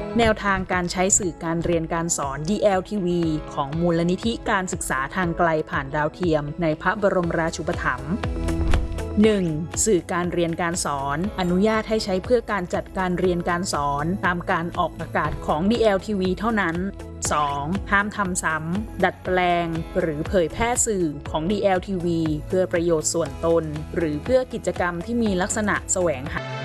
แนวทางการใช้สื่อการเรียนการสอน DLTV ของมูลนิธิการศึกษาทางไกลผ่านดาวเทียมในพระบรมราชูปถัมภ์ 1. สื่อการเรียนการสอนอนุญาตให้ใช้เพื่อการจัดการเรียนการสอนตามการออกอากาศของ DLTV เท่านั้น 2. ห้ามทำซ้ำดัดแปลงหรือเผยแพร่สื่อของ DLTV เพื่อประโยชน์ส่วนตนหรือเพื่อกิจกรรมที่มีลักษณะแสวงหา